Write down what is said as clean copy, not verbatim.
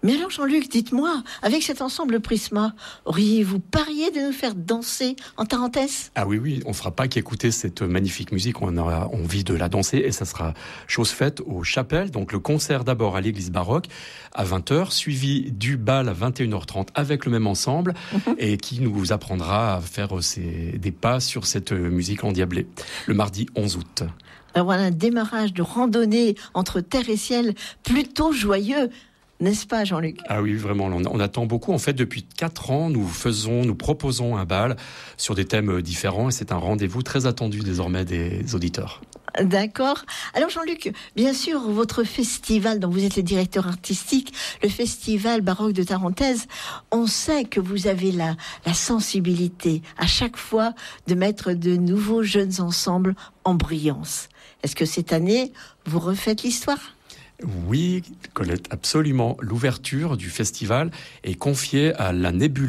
Mais alors Jean-Luc, dites-moi, avec cet ensemble Prisma, auriez-vous parié de nous faire danser en Tarentaise ? Ah oui, on ne fera pas qu'écouter cette magnifique musique, on aura envie de la danser et ça sera chose faite aux chapelles. Donc le concert d'abord à l'église baroque à 20h, suivi du bal à 21h30 avec le même ensemble et qui nous apprendra à faire des pas sur cette musique endiablée le mardi 11 août. Alors voilà un démarrage de randonnée entre terre et ciel plutôt joyeux. N'est-ce pas, Jean-Luc ? Ah oui, vraiment, on attend beaucoup. En fait, depuis 4 ans, nous proposons un bal sur des thèmes différents et c'est un rendez-vous très attendu désormais des auditeurs. D'accord. Alors Jean-Luc, bien sûr, votre festival dont vous êtes le directeur artistique, le Festival baroque de Tarentaise, on sait que vous avez la sensibilité à chaque fois de mettre de nouveaux jeunes ensembles en brillance. Est-ce que cette année, vous refaites l'histoire ? Oui, Colette, absolument. L'ouverture du festival est confiée à la Nébuleuse